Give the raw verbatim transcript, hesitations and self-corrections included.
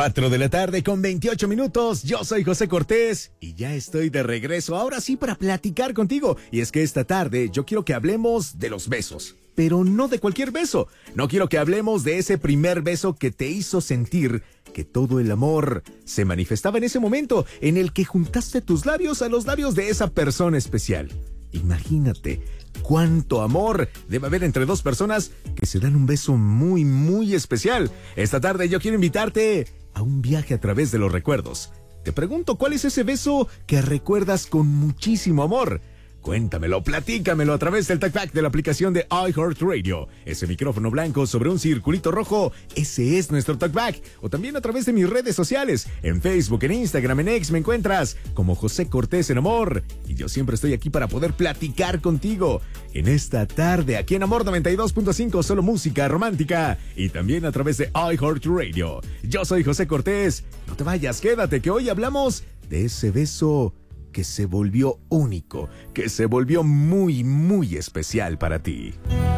cuatro de la tarde con veintiocho minutos. Yo soy José Cortés y ya estoy de regreso. Ahora sí para platicar contigo. Y es que esta tarde yo quiero que hablemos de los besos. Pero no de cualquier beso. No quiero que hablemos de ese primer beso que te hizo sentir que todo el amor se manifestaba en ese momento en el que juntaste tus labios a los labios de esa persona especial. Imagínate cuánto amor debe haber entre dos personas que se dan un beso muy, muy especial. Esta tarde yo quiero invitarte a un viaje a través de los recuerdos. Te pregunto, ¿cuál es ese beso que recuerdas con muchísimo amor? Cuéntamelo, platícamelo a través del TalkBack de la aplicación de iHeartRadio. Ese micrófono blanco sobre un circulito rojo, ese es nuestro TalkBack. O también a través de mis redes sociales. En Facebook, en Instagram, en X me encuentras como José Cortés en Amor. Y yo siempre estoy aquí para poder platicar contigo. En esta tarde, aquí en Amor noventa y dos punto cinco, solo música romántica. Y también a través de iHeartRadio. Yo soy José Cortés. No te vayas, quédate que hoy hablamos de ese beso que se volvió único, que se volvió muy, muy especial para ti.